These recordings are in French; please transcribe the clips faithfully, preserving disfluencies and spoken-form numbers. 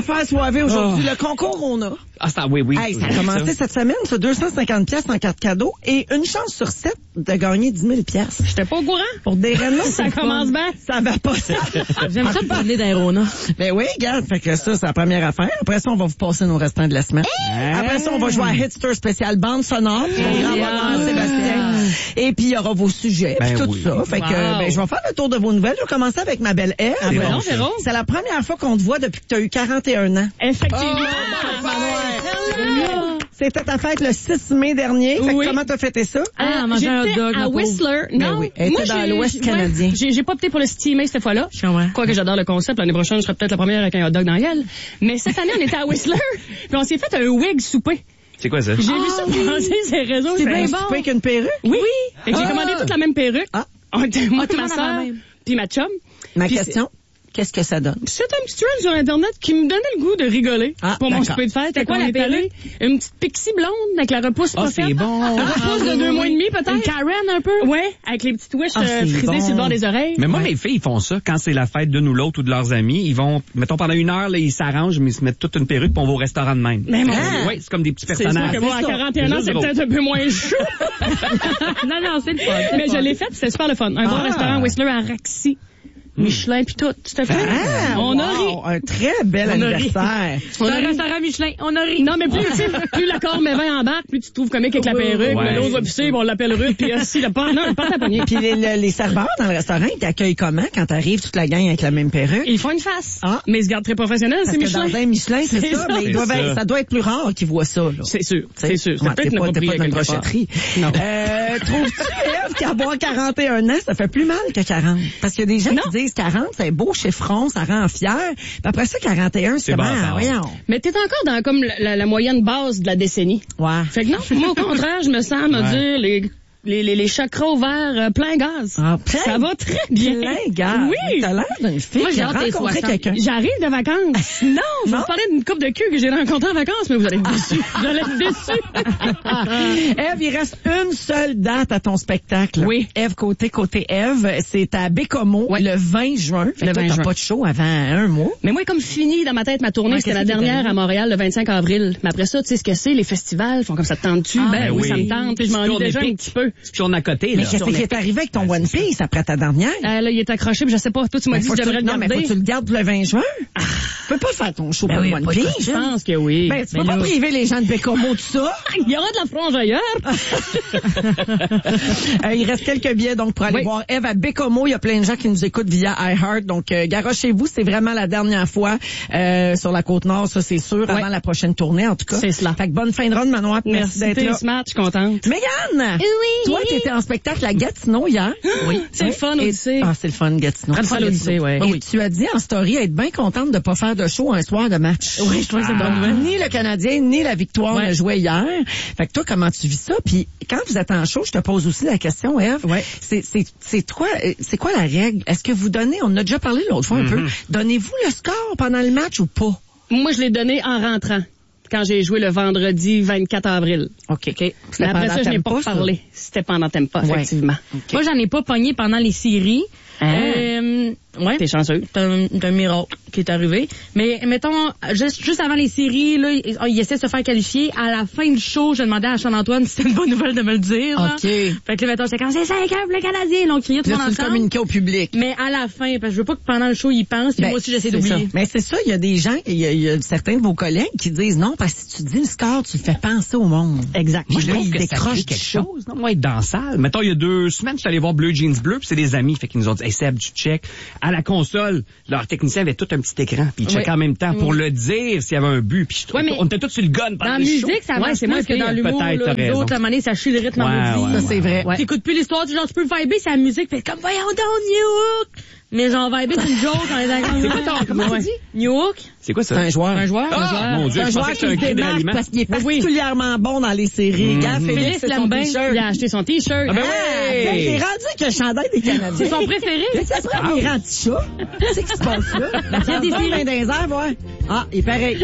affaires soivées aujourd'hui. Oh. Le concours, on a. Ah, ça, oui, oui. Hey, ça a commencé cette semaine, ça, deux cent cinquante piastres en carte cadeau et une chance sur sept de gagner dix mille piastres. J'étais pas au courant. Pour des raisons. Ça commence bien. Ça va pas ça. J'aime ça parler d'aérona. Ben oui, regarde. Fait que ça, c'est la première affaire. Après ça, on va vous passer nos restants de la semaine. Hey. Après ça, on va jouer à Hitster spécial bande sonore. Hey. On va voir Sébastien. Et puis, il y aura vos sujets, puis ben tout oui. ça. Fait wow. que, ben, je vais faire le tour de vos nouvelles. Je vais commencer avec ma belle Ève. Ah, ben non, Véro. C'est la première fois qu'on te voit depuis que tu as eu quarante et un ans. Effectivement. Oh, c'était ta fête le six mai dernier. Fait que Oui. comment t'as fêté ça? Ah, Euh, manger un hot j'étais dog, à ma Whistler. Ben Non, oui, elle moi, était dans j'ai- l'Ouest ouais, canadien. J'ai, j'ai pas opté pour le steamer cette fois-là. Je comprends. Quoique j'adore le concept. L'année prochaine, je serai peut-être la première avec un hot dog dans la gueule. Mais cette année, on était à Whistler. Puis on s'est fait un wig souper. C'est quoi ça? J'ai Ah, vu ça oui. passer ces réseaux. C'est je fais, bien bon. souper qu'une perruque? Oui. Fait que j'ai Ah. commandé toute la même perruque. Ah. On était moi, Ah, tout le ma monde avait la soeur, même. puis ma chum. Ma Puis question, qu'est-ce que ça donne? C'est un petit trend sur Internet qui me donnait le goût de rigoler Ah, pour mon d'accord. souper de fête. C'était quoi, Quand on la est allé, Une petite pixie blonde avec la repousse Ah, pas c'est faite. bon. Une repousse de deux mois et demi peut-être. Une Karen un peu? Ouais, avec les petites wish Ah, euh, c'est frisées bon. sur le bord des oreilles. Mais moi, mes filles, ils font ça. Quand c'est la fête d'une ou l'autre ou de leurs amis, ils vont, mettons, pendant une heure, là, ils s'arrangent, mais ils se mettent toute une perruque, puis on va au restaurant de même. Mais mon Ah. Oui, c'est comme des petits C'est sûr personnages. que moi, à ça. quarante et un ans, C'est c'est juste peut-être un peu moins chaud. Non, non, c'est le fun. c'est le Mais fun. je l'ai fait, c'était super le fun. Un bon Ah. restaurant Whistler à Raxi. Michelin puis tout, tout à fait. Ah, on wow, a ri. un très bel On a ri. anniversaire. On C'est a un ri. restaurant Michelin. On a ri. Non, mais plus, tu sais, plus l'accord met vingt en barque, plus tu te trouves comique avec la perruque. Ouais. Le l'autre va pisser, puis on l'appelle rude, puis si le pas, non, le pas à poignée. Puis les, les, les serveurs dans le restaurant, ils t'accueillent comment quand t'arrives toute la gang avec la même perruque? Ils font une face. Ah. Mais ils se gardent très professionnels, Parce c'est que Michelin. dans un Michelin, c'est C'est ça, ça. mais ils C'est doivent ça. être- ça doit être plus rare qu'ils voient ça. Là. C'est sûr, c'est sûr. Ouais, C'est peut-être t'es ne pas, pas t'es prier pas d'une quelque part. brochetterie. Non. Euh, trouves-tu, Ève, qu'avoir quarante et un ans, ça fait plus mal que quarante? Parce qu'il y a des gens Non. qui disent quarante, c'est beau chiffron, ça rend fier. Puis après ça, quarante et un, c'est C'est comment? bâtard. Voyons. Mais t'es encore dans comme la, la, la moyenne base de la décennie. Ouais. Fait que non, moi au contraire, je me sens me Ouais. dire les les les, les chakras ouverts euh, plein gaz. Ah, plein- Ça va très bien. Plein, gars. Oui. T'as l'air d'une fille Moi, qui j'ai a hâte des rencontré soixante. quelqu'un. J'arrive de vacances. Non, je vais Non? vous parler d'une coupe de cul que j'ai rencontrée en vacances, mais vous allez être déçus. Vous allez être déçus. Ève, il reste une seule date à ton spectacle. Oui. Ève côté côté Ève, c'est à Bécomo Ouais. le vingt juin. Fait Le que toi, vingt t'as juin. pas de show avant un mois. Mais moi, comme fini dans ma tête ma tournée, Ouais, c'était qu'est-ce la qui t'est dernière arrivé? à Montréal le vingt-cinq avril. Mais après ça, tu sais ce que c'est, les festivals font comme ça te tente-tu? Ah, ben ben oui, oui. ça me tente. Puis je m'ennuie Tourne déjà un épique. petit peu. Tu tournes à côté, là. Mais qu'est-ce qui est arrivé avec ton One Piece après ta dernière? Euh, là, il est accroché, puis je sais pas. Toi, tu m'as Ben, dit faut que je que tu- devrais le non, mais faut garder. que tu le gardes pour le vingt juin. Tu peux pas faire ton show pour oui, le One pas Piece. Je pense que oui. Ben, tu Mais peux pas là, priver les gens de Bécomo de ça. il y aura de la frange ailleurs. Euh, il reste quelques billets donc pour aller Oui. voir Ève à Bécomo. Il y a plein de gens qui nous écoutent via iHeart. Donc, euh, garochez-vous, c'est vraiment la dernière fois euh, sur la Côte-Nord, ça c'est sûr, avant Ouais. la prochaine tournée en tout cas. C'est cela. Fait que bonne fin de run, Manoir. Merci, Merci d'être t'es là. smart, je suis contente. Mégane! Oui. Toi, tu étais en spectacle à Gatineau hier. Oui. C'est le fun, Et- Odyssée. Ah, c'est le fun, Gatineau. Très le fun, Odyssée, ouais. Et Oui. tu as dit en story être bien contente de pas faire de show un soir de match. Oui, je trouve que c'est une bonne Ah. nouvelle. Ni le Canadien, ni la Victoire Ouais. ne jouaient hier. Fait que toi, comment tu vis ça? Puis quand vous êtes en show, je te pose aussi la question, Ève. Ouais. C'est, c'est, c'est quoi, euh, c'est quoi la règle? Est-ce que vous donnez, on en a déjà parlé l'autre fois un peu, donnez-vous le score pendant le match ou pas? Moi, je l'ai donné en rentrant, quand j'ai joué le vendredi vingt-quatre avril. OK. OK. C'était Mais après pendant ça, je n'ai T'aimes pas pas, ça? parlé. C'était pendant T'aimes pas, Ouais. effectivement. Moi, j'en ai pas pogné pendant les séries. Hein? Euh, ouais. T'es chanceux. C'est un, c'est un miracle qui est arrivé. Mais mettons, juste, juste avant les séries, là, il, il essaie de se faire qualifier. À la fin du show, je demandais à Charles-Antoine si c'était une bonne nouvelle de me le dire. là. OK. Fait que là, mettons, j'étais comme, c'est cinq heures pour le Canadien. Ils l'ont crié tout Là, le monde tu le ensemble. communiquais au public. Mais à la fin, parce que je veux pas que pendant le show, ils pensent, puis Ben, moi aussi, j'essaie c'est d'oublier. ça. Mais c'est ça, il y a des gens, il y, a, il y a certains de vos collègues qui disent non, parce que si tu dis le score, tu le fais penser au monde. Exact. Moi, je Là, trouve il que ça décroche crée du quelque show. chose. Non, moi, être dans la salle. Mettons, il y a deux semaines, je suis allé voir Bleu Jeans Bleu, puis c'est des amis. Fait qu'ils nous ont dit, hey, Seb, tu check. À la console, leur technicien avait tout un petit écran, puis il checkait Oui. en même temps pour le dire s'il y avait un but. Puis je- Ouais, mais on était tous sur le gun pendant Dans la le show. musique, ça Ouais, marche c'est plus moins que dans pire. l'humour. Peut-être, t'as là, raison. D'autres, à un moment donné, ça chie le rythme Ouais, en maudit. ouais, Ça, c'est vrai. Ouais. T'écoutes plus l'histoire, tu genre, tu peux vibrer sa musique, fait comme, voyons donc, New Hook! Mais genre, vibrer, c'est une joke, on est d'accord. C'est quoi ton, comment tu dis? New Hook? C'est quoi ça? C'est un joueur. Un joueur? Ah, mon Dieu, C'est un je joueur pensais que qui c'était un se cri démarque d'aliment. parce qu'il est Oui, oui. particulièrement bon dans les séries. Regarde, Félix, Félix c'est son l'aime bien. t-shirt. Il a acheté son t-shirt. Ah, ben Ah, oui! t'es rendu avec le chandail des Canadiens. C'est son préféré. Ça se prend des anti-chats. C'est ce qui se passe là. Il y a des séries dans les airs, ouais. Ah, il est pareil.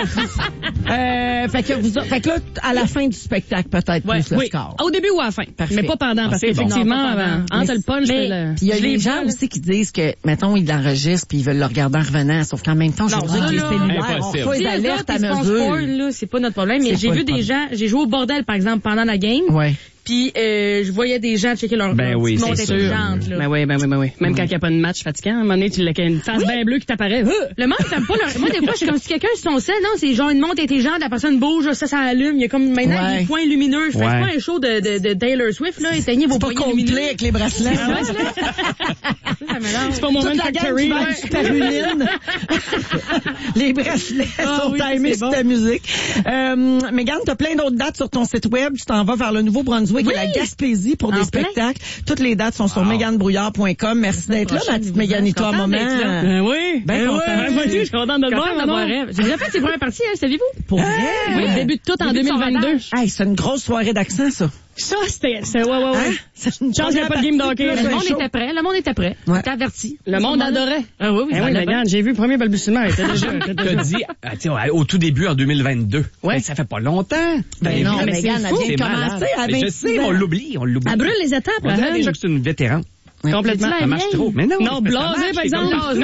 euh, fait que vous, fait que là, à la fin du spectacle, peut-être, Ouais, plus le oui. score. Au début ou à la fin. Parfait. Mais pas pendant, Ah, parce c'est bon. qu'effectivement, Non, pas pendant. euh, entre Mais- le punch mais- et le... Puis il y a Je des les gens vois, là. aussi qui disent disent que, mettons, ils l'enregistrent puis ils veulent le regarder en revenant. Sauf qu'en même temps, Non, aujourd'hui, ça, les là, cellulaires, on impossible. reçoit les Si les alertes autres, à ils se font mesure. spoil, là, c'est pas notre problème. Mais C'est j'ai pas vu le des problème. gens, j'ai joué au bordel, par exemple, pendant la game. Ouais. Puis euh, je voyais des gens checker leur, Ben leur oui, petite c'est montre sûr. intelligente. Là. Ben oui, ben oui, ben oui. Même quand il n'y a pas de match fatigant, à un moment donné, tu l'as une face bien bleue qui t'apparaît. Euh! Le monde t'aime pas leur... Moi, des fois, je suis comme si quelqu'un sur son sel, non, c'est genre une montre intelligente, la personne bouge, ça, ça allume. Il y a comme maintenant Ouais. des points lumineux. Je fais Ouais. pas un show de, de, de Taylor Swift, là, éteignez vos C'est pas poignets lumineux. complet avec les bracelets. Ah ouais, ça mélange. C'est pas mon Toute moment la gang factory. qui va être Caroline. Les bracelets Ah sont oui, timés c'est sur bon. ta musique. Euh, Mégane, t'as plein d'autres dates sur ton site web. Tu t'en vas vers le Nouveau-Brunswick Oui. et la Gaspésie pour des En plein. spectacles. Toutes les dates sont sur mégane brouillard point com. Merci d'être là, ma prochaine, petite Méganito, un contente moment. d'être là. Ben oui. Ben content. Ben moi aussi, je suis contente de le voir. Content d'avoir maman. rêve. J'ai déjà fait ses premières parties, hein, saviez-vous? Pour vrai? Oui, le début de tout en Début deux de son mille vingt-deux. rodage. Hey, c'est une grosse soirée d'accent, ça. Ça, c'était, c'est, ouais, ouais, ouais. Hein? C'est une Chance qu'il y a pas de game de hockey. Le Ben, monde chaud. était prêt. Le monde était prêt. Ouais. On était averti. Le monde adorait. Ah oui, oui, Eh ça oui, allait mais bien. regarde, j'ai vu le premier balbutiement. Il était déjà, il était T'as déjà- dit, ah, tiens, au tout début, en deux mille vingt-deux. Ouais. Ben, ça fait pas longtemps. Ben non, mais Mégane, elle vient de commencer à Mais je vingt-six sais, ans. on l'oublie, on l'oublie. Elle brûle les étapes, On là. dirait hein? déjà que c'est une vétéran. Complètement. C'est-tu Ça marche vieille? trop. Mais non, Non, mais ça blasé, marche, par c'est comme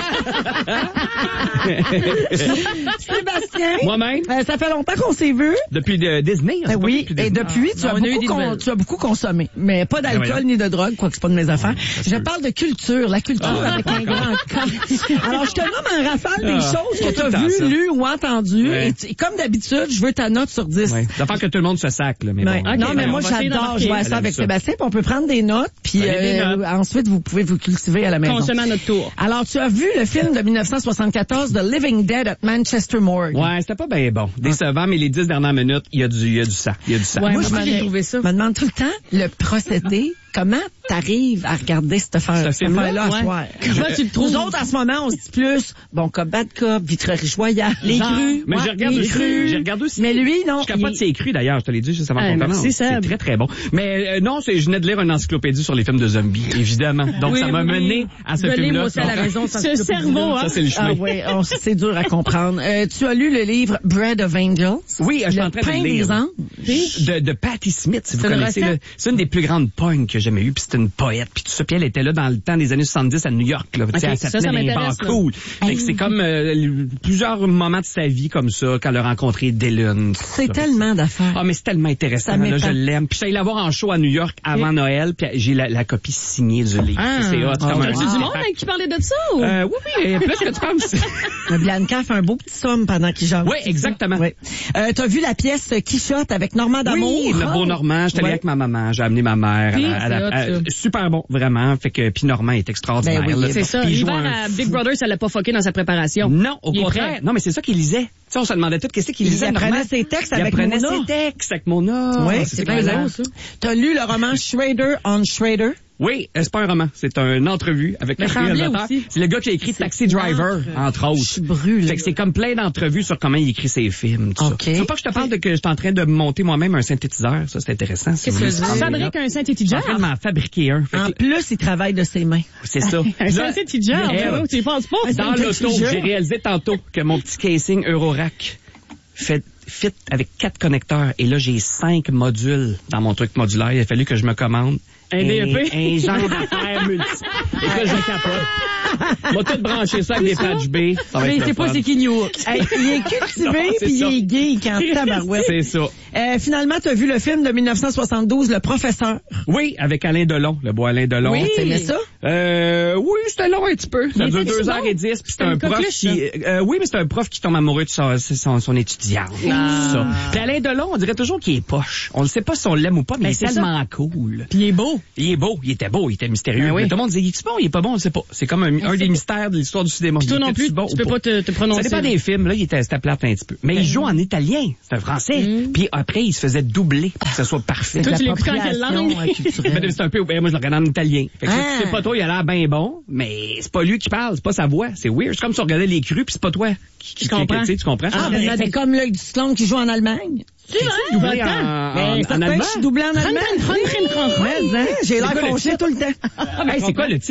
exemple. Sébastien. Moi-même, Euh, ça fait longtemps qu'on s'est vus. depuis de Disney. on Ben s'est pas oui, vu depuis et Disney. depuis, tu, Ah, as on a eu beaucoup des con- nouvelles. tu as beaucoup consommé, mais pas d'alcool voyons. ni de drogue, quoique c'est pas de mes affaires. ça se Je peut. parle de culture, la culture Ah, avec pas un encore. grand K. Alors, je te nomme en rafale des Ah, choses que tout tu as le temps vues, ça. lues ou entendues. Ouais. Et tu- comme d'habitude, je veux ta note sur dix. Ouais. D'affaire que tout le monde se sac, là, mais Ouais. bon. non, Ok, mais ben, moi, on va essayer j'adore d'embarquer. jouer à Elle ça aime avec ça. Sébastien, puis on peut prendre des notes, puis Prenez des euh, notes. ensuite, vous pouvez vous cultiver à la maison. Consommer à notre tour. Alors, tu as vu le film de dix-neuf cent soixante-quatorze, The Living Dead at Manchester Morgue. Ouais, c'était pas bien bon. Décevant, mais les dix dernières minutes, il y a du, il y a du sang. Il y a du sang. Ouais, Moi, moi, je j'ai me- trouvé ça. Je me demande tout le temps le procédé. Comment t'arrives à regarder cette affaire, Ce cette film-là? affaire-là à Ouais. soir? Comment tu le trouves? Nous autres, en ce moment, on se dit plus, bon cop, bad cop, vitrerie joyale, les Genre. crues. Mais ouais, je regarde les aussi, crues. je regarde aussi. Mais lui, non. Je capote il- ses crues d'ailleurs, je te l'ai dit juste avant Ah, qu'on merci, commence. C'est Seb. très très bon. Mais euh, non, c'est je venais de lire une encyclopédie sur les films de zombies, évidemment. Donc Oui, ça m'a oui. mené à ce Je l'ai, film-là. moi aussi, à la maison. ça, Ce c'est cerveau, hein? Ça c'est le chemin. Ah oui, oh, c'est dur à comprendre. Euh, tu as lu le livre Bread of Angels? Oui, je suis Le en train pain de le lire. des anges. De, de Patti Smith, si vous C'est une connaissez. recette? là. C'est une des plus grandes pognes que j'ai jamais eues, puis c'était une poète, puis tout ça. Puis elle était là dans le temps des années soixante-dix à New York. Là, Tu sais, Ok, elle ça, s'appelait ça dans les m'intéresse, bars là. cool. Fait que c'est comme euh, plusieurs moments de sa vie comme ça, quand elle a rencontré Dylan. tout C'est ça. tellement d'affaires. Ah, mais c'est tellement intéressant. Ça Là, je m'épate. l'aime. Puis j'allais la voir en show à New York avant Noël, puis j'ai la, la copie signée du livre. Ah. Ça, c'est hot. C'est Ah, comme ouais. un- C'est du monde hein, qui parlait de ça ou? Euh, oui, oui, plus que tu penses. Mais Bianca fait un beau petit somme pendant qu'il jase. Oui, exactement. Oui. Euh, t'as vu la pièce Quichotte avec Normand D'Amour? Oui, le beau Normand. J'étais allé Ouais. avec ma maman. J'ai amené ma mère. Puis, Elle a- elle a- c'est hot, elle- ça. super bon, vraiment. Fait que, puis Normand est extraordinaire. Ben oui, là. C'est ça. Puis il joue L'hiver un à Big Brother, ça l'a pas fucké dans sa préparation. Non, au Il est contraire. prêt. Non, mais c'est ça qu'il lisait. Tu sais, on se demandait tout qu'est-ce qu'il Il lisait. apprenait Normand. ses textes Il avec apprenait Mona. ses textes avec Mona. Oui, Ah, c'est bien bien beau, là. ça. T'as lu le roman Schrader on Schrader? Oui, euh, c'est pas un roman, c'est une entrevue avec le Mais Tremblay réalisateur. aussi. C'est le gars qui a écrit Taxi Driver, entre autres. Je suis brûlée. Fait que c'est comme plein d'entrevues sur comment il écrit ses films, tout Ok. ça. Faut pas que je te parle de que je suis en train de monter moi-même un synthétiseur, ça c'est intéressant. Si Qu'est-ce vous que voulez tu veux savoir. dire? Fabrique un Je suis en synthétiseur. train de m'en fabriquer un. Fait En que- plus, il travaille de ses mains. c'est ça. Un Puis là, synthétiseur, Eh, bravo, tu y penses pas? dans un l'auto, petit jeu. j'ai réalisé tantôt que mon petit casing Eurorack fait fit avec quatre connecteurs et là j'ai cinq modules dans mon truc modulaire. Il a fallu que je me commande Un D E P. un genre d'affaires multi. Et ça, je capote. On va tout brancher ça avec des patch B. Ça va Mais être c'est le pas fun. c'est qui New York. Hey, il est Non, cultivé c'est puis il ça. est gay quand tabarouette. C'est ça. Euh, finalement, t'as vu le film de dix-neuf cent soixante-douze, Le Professeur. Oui, avec Alain Delon, le beau Alain Delon. Oui. T'aimais ça? Euh, oui, c'était long un petit peu. Ça Il dure était deux bon. heures et dix. Puis c'est C'était un une prof coqueluche, qui, euh, oui, mais c'est un prof qui tombe amoureux de son, son, son étudiante. Ah. Ça. Puis Alain Delon, on dirait toujours qu'il est poche. On ne sait pas si on l'aime ou pas, mais Ben, il est c'est ça. tellement cool. Puis il est beau. Il est beau, il était beau, il était mystérieux. Ben oui. Mais tout le monde disait, il est bon, il est pas bon, on ne sait pas. C'est comme un, un des mystères de l'histoire du cinéma. Puis toi Il non était-tu plus, bon tu ou peux pas te, te prononcer. Ça dépend des films, là, il était, c'était plate un petit peu. Mais il joue en italien, c'est un français. Puis après, il se faisait doubler pour que ce soit parfait. Toi, tu l'écoutes en quelle L'appropriation, langue? euh, culturelle. Mais c'est un peu, ben, moi je le regarde en italien. Fait que Ah. tu sais pas trop, il a l'air bien bon, mais c'est pas lui qui parle, c'est pas sa voix, c'est weird. C'est comme si on regardait les crues puis c'est pas toi qui, qui, Je comprends. qui- tu sais, tu comprends? Ah, ben, c'est comme l'œil du cyclone qui joue en Allemagne. C'est vrai? doublé en, Attends. en, Ben, en certain, allemand. je suis doublé en allemand. Tran, tran, tran, tran, tran. Mais, hein, j'ai l'air quoi le fonché titre? tout le temps. Hey, c'est quoi le titre?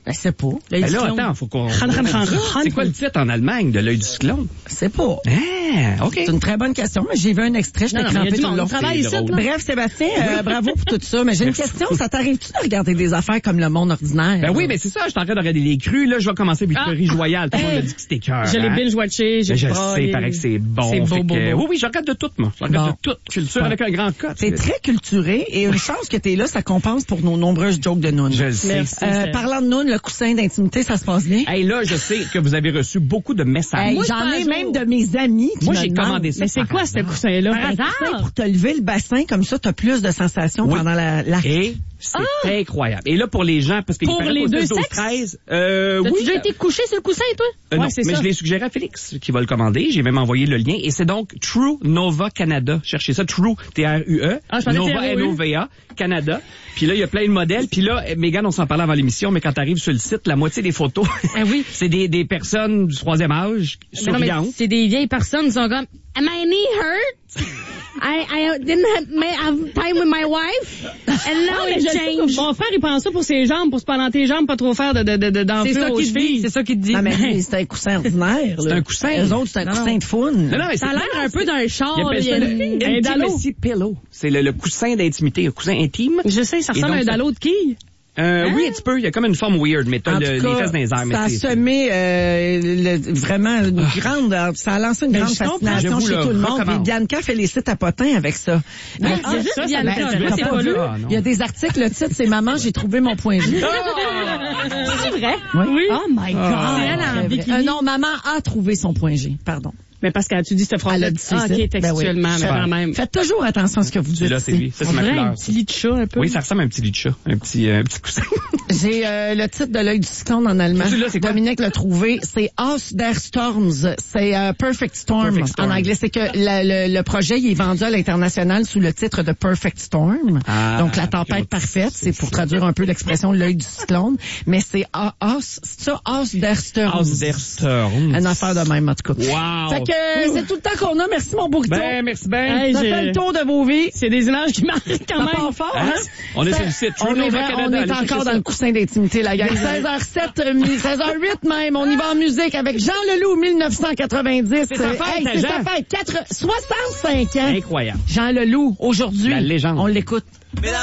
Ben, c'est pas. Ben là, attends, faut qu'on... C'est quoi le titre en Allemagne de l'œil du cyclone? C'est pas. Ah, OK. C'est une très bonne question, mais j'ai vu un extrait, je t'ai crampé tout le long. Travail ici, Bref, Sébastien, euh, bravo pour tout ça, mais j'ai une question. Ça t'arrive-tu de regarder des affaires comme le monde ordinaire? Ben oui, mais c'est ça, je suis en train de regarder les crus. Là, je vais commencer Victory Ah. Joyal. Tout le monde Hey. me dit que c'était cœur. Je l'ai hein? binge-watché, j'ai Je braillé. sais, paraît que c'est bon. C'est beau, Fait beau, que, beau. Oui, oui, je regarde de tout, moi. Je regarde Bon. de toute culture avec un grand cut. T'es très culturé et une chance que t'es là, ça compense pour nos nombreuses jokes de Noun. Je le sais. Merci. Euh, c'est- parlant de Noun, le coussin d'intimité, ça se passe bien? Hey, là, je sais que vous avez reçu beaucoup de messages. Hey, moi, j'en je ai pense même au- de mes amis qui Moi, me j'ai demandent. commandé ça. Mais c'est par quoi ce hasard. coussin-là? Un Par coussin hasard? pour te lever le bassin, comme ça, t'as plus de sensations Oui. pendant la, la... Et c'est incroyable. Et là, pour les gens, parce qu'il Pour paraît les qu'au deux seize, douze, sexes? treize, euh, T'as-tu oui. déjà été couché sur le coussin, toi? Euh, Ouais, non, c'est mais ça. je l'ai suggéré à Félix qui va le commander. J'ai même envoyé le lien. Et c'est donc True Nova Canada. Cherchez ça, True, T R U E. Ah, je pensais Nova, T R O U. N O V A, Canada. Puis là, il y a plein de modèles. Puis là, Mégane, on s'en parlait avant l'émission, mais quand tu arrives sur le site, la moitié des photos, Ah oui. c'est des, des personnes du troisième âge, Mais non, mais souriantes. c'est des vieilles personnes qui sont comme, my knee hurt. I, I didn't have, may have time with my wife. And now Ah, mais it je sais que changed. mon frère, il prend ça pour ses jambes, pour se pendenter les jambes, pas trop faire de, de, de, de, d'enfeu C'est ça aux qu'il te dit. chevilles. C'est ça qu'il te dit. Non, mais lui, c'est un coussin ordinaire. C'est là. un coussin. Les autres, c'est un Non, coussin non. de foune. Non, non, mais Ça a c'est- l'air un peu d'un char. Il appelle il y a ça une- le Un dallot. Intimacy Pillow. C'est le, le coussin d'intimité, un coussin intime. Je sais, ça Et ressemble à donc, un ça- dallot de quille. Euh, Oui, un petit peu. Il y a comme une forme weird, mais t'as En le- tout les cas, fesses dans les airs. mais ça a c'est- semé euh, le- vraiment une grande, ça a lancé une Mais grande je comprends. fascination Je vous chez le tout le monde. recommande. Puis Bianca félicite à Potin avec ça. Non, Le c'est titre- juste ça, ça Bianca. m'intéresse. Ben, Moi, t'as c'est pas pas vu? vu. Ah, non. Il y a des articles, le titre, c'est Maman, j'ai trouvé mon point G. C'est vrai? Oui. Oh my God. Ah, C'est elle en très vrai. bikini. Euh, non, maman a trouvé son point G. Pardon. Mais parce qu'elle tu dis cette phrase. Elle a dit Ah, c'est ok, ça. textuellement, Ben oui. mais quand même. Faites toujours attention à ce que vous dites. Celui-là, c'est lui. Ça, c'est On ma dirait un couleur. petit lit de chat, un peu. Oui, ça ressemble à un petit lit de chat. Un petit, euh, un petit coussin. J'ai euh, le titre de l'œil du cyclone en allemand. Celui-là, c'est quoi? Dominique l'a trouvé. C'est Aus der Storms. C'est euh, Perfect Storm Perfect Storm. en anglais. C'est que la- le, le projet il est vendu à l'international sous le titre de Perfect Storm. Ah, Donc la tempête ok. parfaite, c'est pour traduire un peu l'expression l'œil du cyclone. Mais c'est A- Aus, c'est ça, Aus der Storms. Aus der Storms. Une affaire de même en tout cas. Wow. Fait que euh, c'est tout le temps qu'on a. Merci mon burrito. Ben, merci ben. Hey, Ça j'ai- fait le tour de vos vies. C'est des images qui marquent quand Ça même. part fort, Hein? hein? On est Ça- sur le site. On True est, Nova vrai- Canada. on est Allez chercher encore ça. dans le coussin d'intimité, la gang. seize heures sept, euh, seize heures huit même. On y va en musique avec Jean Leloup, dix-neuf cent quatre-vingt-dix. C'est sa fête, Hey, c'est Jean. sa fête. Quatre- soixante-cinq ans. Incroyable. Jean Leloup, aujourd'hui. La légende. On l'écoute.